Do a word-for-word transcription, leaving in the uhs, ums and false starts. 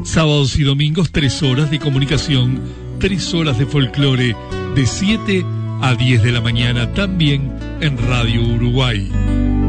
Sábados y domingos, tres horas de comunicación, tres horas de folclore, de siete a diez de la mañana, también en Radio Uruguay.